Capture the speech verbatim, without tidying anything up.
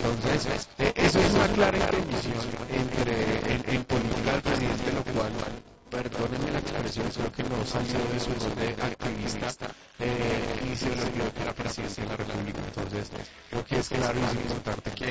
Entonces, eh, eso es una clara intermisión entre en, en política del presidente, lo cual, perdónenme la aclaración, creo que no salió de su rol de activista eh, y se le olvidó que era presidente de la República. Entonces, creo que es claro y es importante que